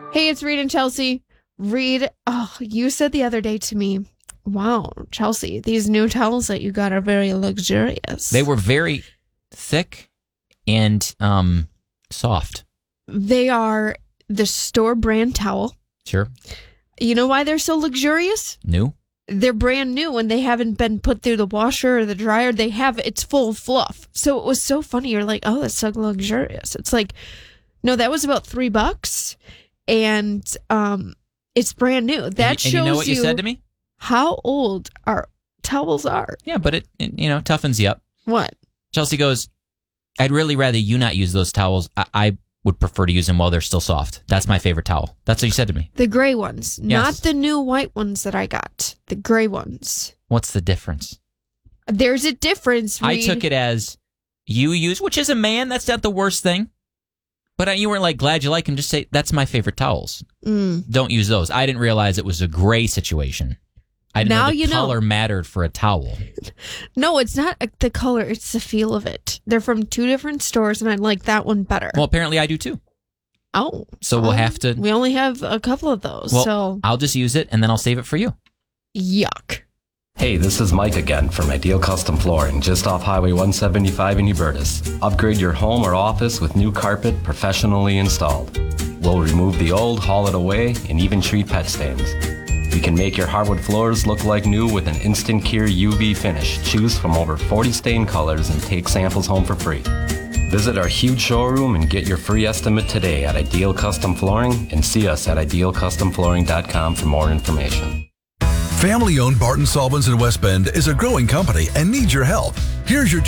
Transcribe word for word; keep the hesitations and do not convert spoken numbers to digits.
Hey, it's Reed and Chelsea. Reed, oh, you said the other day to me, wow, Chelsea, these new towels that you got are very luxurious. They were very thick and um, soft. They are the store brand towel. Sure. You know why they're so luxurious? New? They're brand new and they haven't been put through the washer or the dryer. They have, it's full of fluff. So it was so funny. You're like, oh, that's so luxurious. It's like, no, that was about three bucks. And um, it's brand new. That and, shows and you know what you, you said to me? how old our towels are. Yeah, but it, it you know toughens you up. What? Chelsea goes, I'd really rather you not use those towels. I, I would prefer to use them while they're still soft. That's my favorite towel. That's what you said to me. The gray ones, Yes. not the new white ones that I got. The gray ones. What's the difference? There's a difference, I Reed. took it as you use, which is a man. That's not the worst thing. But you weren't like glad you like them. Just say, that's my favorite towels. Mm. Don't use those. I didn't realize it was a gray situation. I didn't Now know the you know. color mattered for a towel. No, it's not uh, the color. It's the feel of it. They're from two different stores, and I like that one better. Well, apparently I do too. Oh. So we'll um, have to... We only have a couple of those, Well, so I'll just use it, and then I'll save it for you. yuck. Hey, this is Mike again from Ideal Custom Flooring, just off Highway one seventy-five in Hubertus. Upgrade your home or office with new carpet professionally installed. We'll remove the old, haul it away, and even treat pet stains. We can make your hardwood floors look like new with an instant cure U V finish. Choose from over forty stain colors and take samples home for free. Visit our huge showroom and get your free estimate today at Ideal Custom Flooring and see us at ideal custom flooring dot com for more information. Family-owned Barton Solvents in West Bend is a growing company and needs your help. Here's your